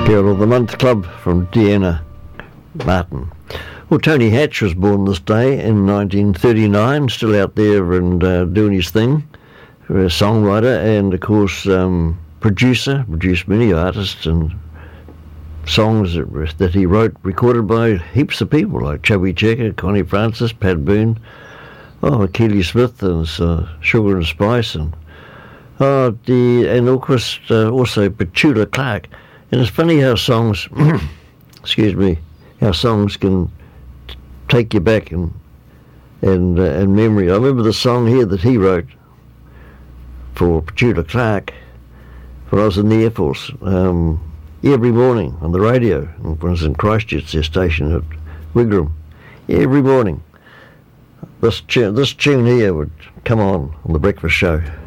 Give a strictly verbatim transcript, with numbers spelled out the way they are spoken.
Girl of the Month Club from Deanna Martin. Well, Tony Hatch was born this day in nineteen thirty-nine, still out there and uh, doing his thing. A songwriter and, of course, um, producer, produced many artists and songs that, that he wrote, recorded by heaps of people like Chubby Checker, Connie Francis, Pat Boone, oh, Keely Smith and uh, Sugar and Spice, and oh, the and of course uh, also Petula Clark. And it's funny how songs, excuse me, how songs can t- take you back and and uh, and memory. I remember the song here that he wrote for Petula Clark when I was in the Air Force. Um, every morning on the radio, when I was in Christchurch, their station at Wigram, every morning this tune, this tune here would come on on the breakfast show.